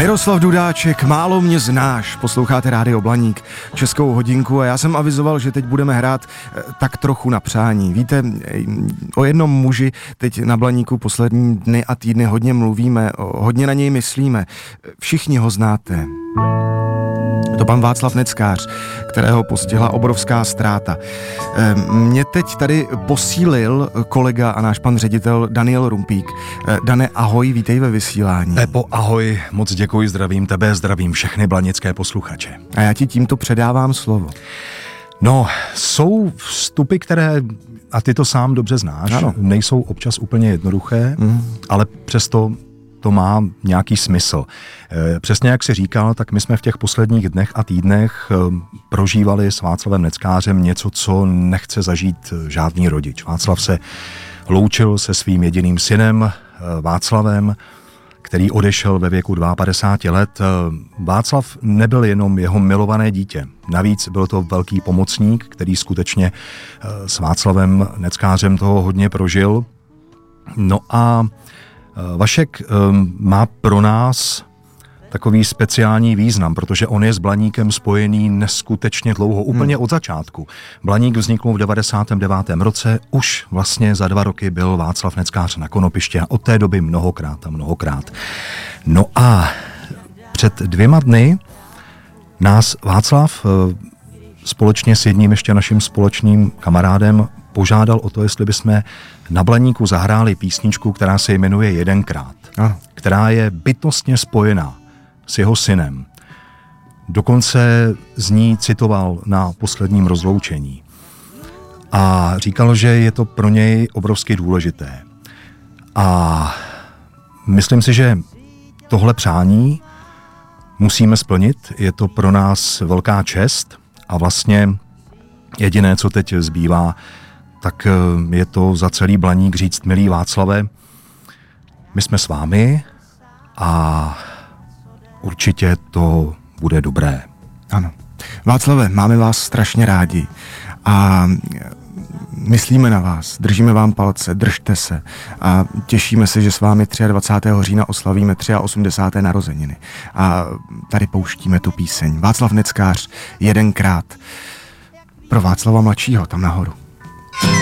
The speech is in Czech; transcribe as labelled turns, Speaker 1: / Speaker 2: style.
Speaker 1: Miroslav Dudáček, Málo mě znáš, posloucháte Rádio Blaník, Českou hodinku a já jsem avizoval, že teď budeme hrát tak trochu na přání. Víte, o jednom muži teď na Blaníku poslední dny a týdny hodně mluvíme, hodně na něj myslíme. Všichni ho znáte. To pan Václav Neckář, kterého postihla obrovská ztráta. Mě teď tady posílil kolega a náš pan ředitel Daniel Rumpík. Dane, ahoj, vítej ve vysílání.
Speaker 2: Pepo, ahoj, moc děkuji, zdravím tebe, zdravím všechny blanické posluchače.
Speaker 1: A já ti tímto předávám slovo.
Speaker 2: No, jsou vstupy, které, a ty to sám dobře znáš, ano, nejsou občas úplně jednoduché, ale přesto to má nějaký smysl. Přesně jak jsi říkal, tak my jsme v těch posledních dnech a týdnech prožívali s Václavem Neckářem něco, co nechce zažít žádný rodič. Václav se loučil se svým jediným synem Václavem, který odešel ve věku 52 let. Václav nebyl jenom jeho milované dítě. Navíc byl to velký pomocník, který skutečně s Václavem Neckářem toho hodně prožil. No a Vašek má pro nás takový speciální význam, protože on je s Blaníkem spojený neskutečně dlouho, úplně od začátku. Blaník vznikl v 99. roce, už vlastně za 2 roky byl Václav Neckář na konopišti a od té doby mnohokrát. No a před 2 dny nás Václav společně s jedním ještě naším společným kamarádem požádal o to, jestli bychom na Blaníku zahráli písničku, která se jmenuje Jedenkrát, která je bytostně spojená s jeho synem. Dokonce z ní citoval na posledním rozloučení. A říkal, že je to pro něj obrovsky důležité. A myslím si, že tohle přání musíme splnit. Je to pro nás velká čest a vlastně jediné, co teď zbývá, tak je to za celý Blaník říct, milý Václave, my jsme s vámi a určitě to bude dobré.
Speaker 1: Ano. Václave, máme vás strašně rádi a myslíme na vás, držíme vám palce, držte se a těšíme se, že s vámi 23. října oslavíme 83. narozeniny. A tady pouštíme tu píseň. Václav Neckář, Jedenkrát. Pro Václava mladšího tam nahoru.